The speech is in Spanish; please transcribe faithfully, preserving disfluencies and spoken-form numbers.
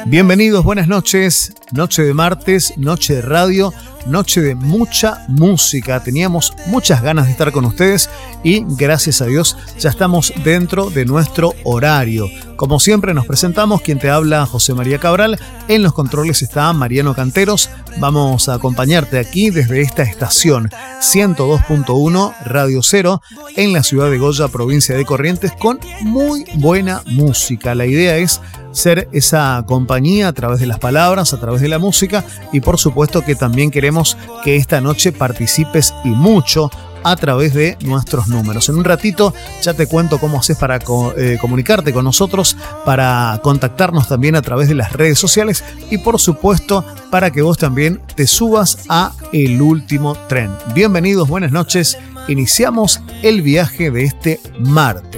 Bienvenidos, buenas noches, noche de martes, noche de radio, noche de mucha música. Teníamos muchas ganas de estar con ustedes y gracias a Dios ya estamos dentro de nuestro horario. Como siempre nos presentamos, quien te habla José María Cabral, en los controles está Mariano Canteros. Vamos a acompañarte aquí desde esta estación ciento dos punto uno Radio Cero en la ciudad de Goya, provincia de Corrientes, con muy buena música. La idea es ser esa compañía a través de las palabras, a través de la música, y por supuesto que también queremos que esta noche participes y mucho a través de nuestros números. En un ratito ya te cuento cómo haces para eh, comunicarte con nosotros, para contactarnos también a través de las redes sociales y por supuesto para que vos también te subas a El Último Tren. Bienvenidos, buenas noches. Iniciamos el viaje de este martes.